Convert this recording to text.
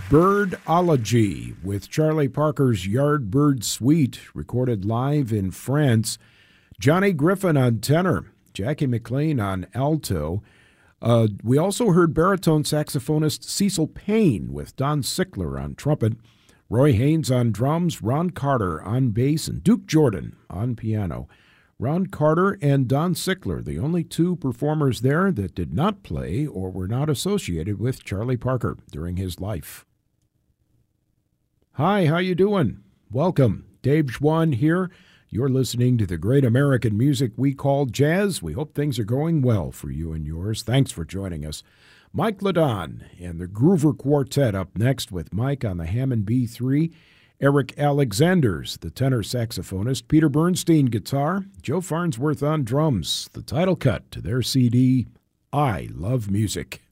Birdology with Charlie Parker's Yardbird Suite, recorded live in France. Johnny Griffin on tenor, Jackie McLean on alto. We also heard baritone saxophonist Cecil Payne with Don Sickler on trumpet, Roy Haynes on drums, Ron Carter on bass, and Duke Jordan on piano. Ron Carter and Don Sickler, the only two performers there that did not play or were not associated with Charlie Parker during his life. Hi, how you doing? Welcome. Dave Schwann here. You're listening to the great American music we call jazz. We hope things are going well for you and yours. Thanks for joining us. Mike Ladon and the Groover Quartet up next with Mike on the Hammond B3, Eric Alexanders, the tenor saxophonist, Peter Bernstein guitar, Joe Farnsworth on drums, the title cut to their CD, I Love Music.